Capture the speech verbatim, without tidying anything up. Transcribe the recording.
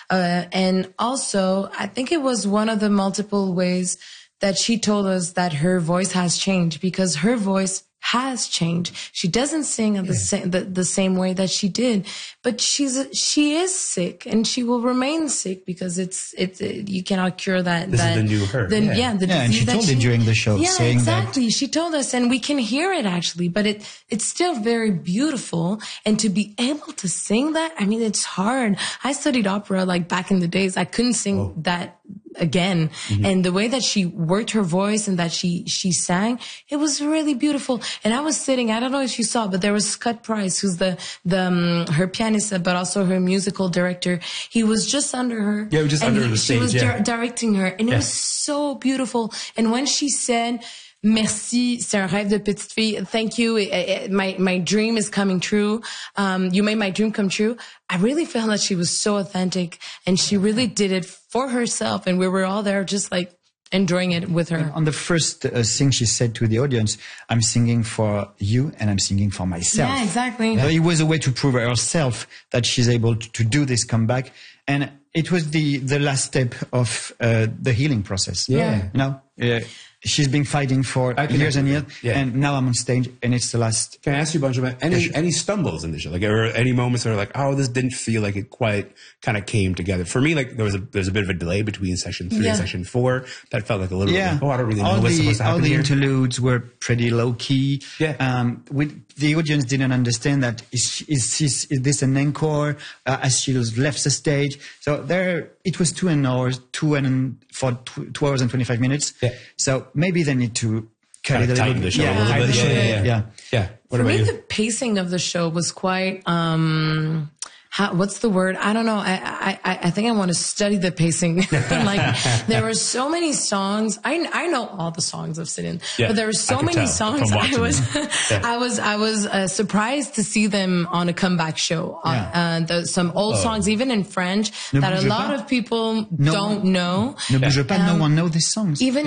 Uh, and also, I think it was one of the multiple ways that she told us that her voice has changed, because her voice has changed. She doesn't sing the, yeah. same, the, the same way that she did, but she's, she is sick and she will remain sick because it's, it's, it, you cannot cure that. This that, is the new her. The, yeah. yeah, the yeah, and she told she, it during the show. Yeah, saying exactly. That... She told us, and we can hear it actually, but it, it's still very beautiful. And to be able to sing that, I mean, it's hard. I studied opera like back in the days. I couldn't sing oh. that again. Mm-hmm. And the way that she worked her voice and that she, she sang, it was really beautiful. And I was sitting, I don't know if you saw, but there was Scott Price, who's the, the, um, her pianist, but also her musical director. He was just under her. Yeah, just under he, the stage. She was yeah. di- directing her. And yeah. it was so beautiful. And when she said, merci, c'est un rêve de petite fille. Thank you. It, it, my, my dream is coming true. Um, you made my dream come true. I really felt that she was so authentic and she really did it for herself. And we were all there just like enjoying it with her. And on the first uh, thing she said to the audience, I'm singing for you and I'm singing for myself. Yeah, exactly. So it was a way to prove herself that she's able to, to do this comeback. And it was the, the last step of uh, the healing process. Yeah. You know, uh, she's been fighting for years and years, yeah. and now I'm on stage, and it's the last. Can I ask you a bunch about any yeah, sure. any stumbles in the show, like or any moments that are like, oh, this didn't feel like it quite kind of came together for me? Like there was a there's a bit of a delay between session three yeah. and session four that felt like a little yeah. bit. Like, oh, I don't really know all what's the, supposed to happen All the here. interludes were pretty low key. Yeah. Um, with the audience didn't understand that is is is, is this an encore uh, as she left the stage? So there, it was two and hours, two and for two, two hours and twenty five minutes. Yeah. So maybe they need to cut kind it of a tighten little the show yeah, a little bit. Yeah, yeah, yeah, yeah. yeah. yeah. What For me, you? the pacing of the show was quite. Um, How, what's the word? I don't know. I, I, I think I want to study the pacing. Like there were so many songs. I, I know all the songs of Sit In, yeah, but there were so many tell songs. I was, yeah. I was, I was uh, surprised to see them on a comeback show. On, yeah. uh, the, some old oh. songs, even in French, ne that a lot pas. of people no don't one, know. Ne bouge pas. Um, no one knows these songs. Even